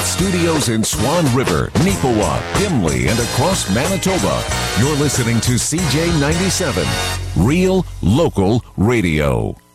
studios in Swan River, Neepawa, Pimley, and across Manitoba, you're listening to CJ97, Real Local Radio.